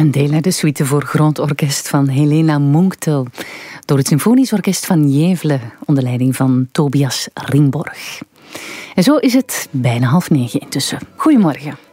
Een deel uit de suite voor groot orkest van Helena Munktel door het Symfonisch Orkest van Gävle onder leiding van Tobias Ringborg. En zo is het bijna 20:30 intussen. Goedemorgen.